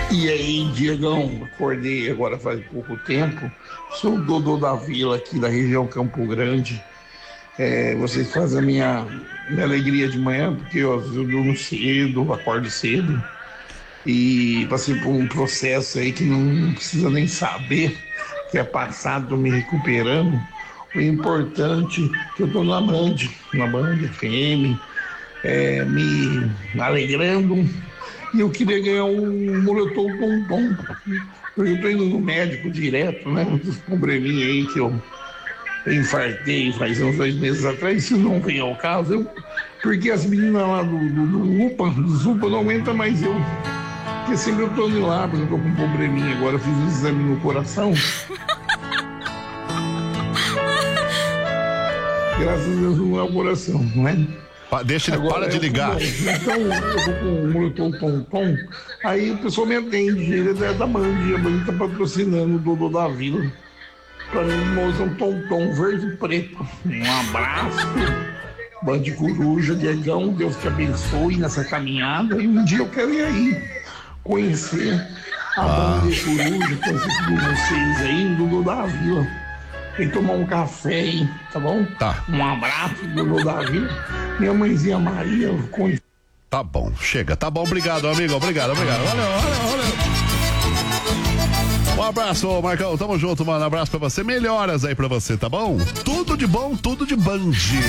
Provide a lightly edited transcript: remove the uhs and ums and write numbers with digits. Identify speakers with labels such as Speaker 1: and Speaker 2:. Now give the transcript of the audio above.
Speaker 1: E aí, Diegão, acordei agora faz pouco tempo. Sou o Dodô da Vila aqui da região Campo Grande. Vocês fazem a minha alegria de manhã, porque eu durmo cedo, acordo cedo. E passei por um processo aí que não precisa nem saber, que é passado, tô me recuperando. O importante é que eu tô na Band FM, me alegrando. E eu queria ganhar um moletom pompom. Eu tô indo no médico direto, né? Um probleminha aí que eu infartei faz uns 2 meses atrás. Se não vem ao caso, porque as meninas lá do Zupa não aguentam mais eu. Porque sempre eu tô indo lá, porque eu tô com um probleminha agora. Eu fiz um exame no coração. Graças a Deus não é o coração, não é?
Speaker 2: Deixa ele, para de ligar.
Speaker 1: Então, eu vou com o moletom tom. Aí o pessoal me atende, ele é da Band, a Band tá patrocinando o Dodô da Vila. Pra mim, usar um tom verde e preto. Um abraço, Band Coruja, Diegão, Deus te abençoe nessa caminhada. E um dia eu quero ir aí, conhecer a Band Coruja, conhecer todos vocês aí, o Dodô da Vila. Tem que tomar um café aí, tá bom?
Speaker 2: Tá.
Speaker 1: Um abraço, Dodô da Vila. Minha mãezinha Maria,
Speaker 2: Tá bom, chega. Tá bom, obrigado, amigo. Obrigado. Valeu. Um abraço, Marcão. Tamo junto, mano. Um abraço pra você. Melhoras aí pra você, tá bom? Tudo de bom, tudo de Band.